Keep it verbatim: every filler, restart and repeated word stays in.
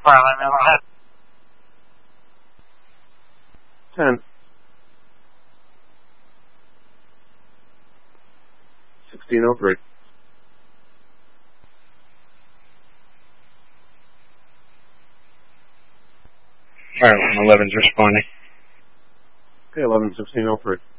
Fire line man, go ahead. ten. sixteen oh three. Fire line eleven's responding. Okay, eleven sixteen oh three.